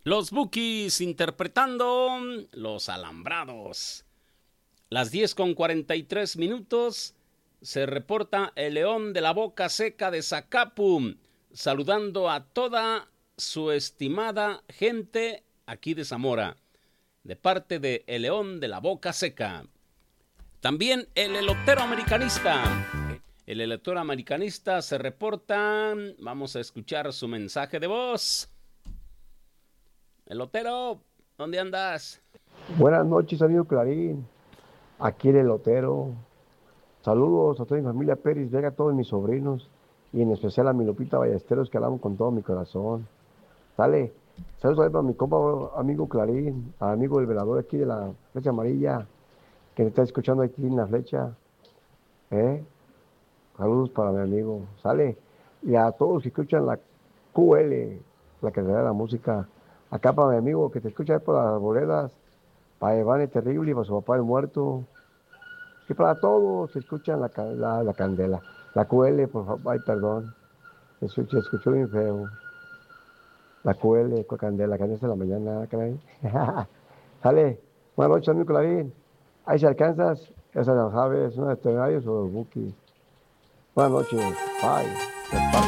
Los Bukis interpretando Los Alambrados. Las 10:43 se reporta el León de la Boca Seca de Zacapu, saludando a toda su estimada gente aquí de Zamora, de parte de el León de la Boca Seca. También el elotero americanista. El elotero americanista se reporta. Vamos a escuchar su mensaje de voz. Elotero, ¿dónde andas? Buenas noches, amigo Clarín. Aquí el elotero. Saludos a toda mi familia Pérez Vega, a todos mis sobrinos y en especial a mi Lupita Ballesteros, que la amo con todo mi corazón. Dale, saludos a mi compa, amigo Clarín, al amigo el velador aquí de la Flecha Amarilla, que me está escuchando aquí en la flecha. ¿Eh? Saludos para mi amigo. Sale. Y a todos que escuchan la QL, la que da la música. Acá para mi amigo que te escucha por las boledas, para Iván el Terrible y para su papá el muerto. Y para todos se escuchan la candela. La QL, por favor, ay, perdón. Se escuchó bien feo. La QL, con candela, candela de la mañana, caray. Sale. Buenas noches, amigo Clarín. Ahí si alcanzas, esa ya sabes, uno de estos o de Buki. Buenas noches. Bye.